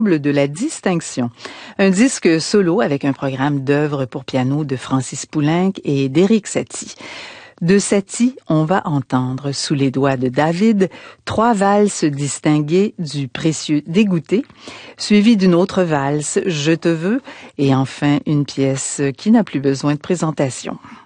de la distinction. Un disque solo avec un programme d'œuvres pour piano de Francis Poulenc et d'Éric Satie. De Satie, on va entendre Sous les doigts de David, 3 valses distinguées du précieux Dégoûté, suivies d'une autre valse, Je te veux, et enfin une pièce qui n'a plus besoin de présentation.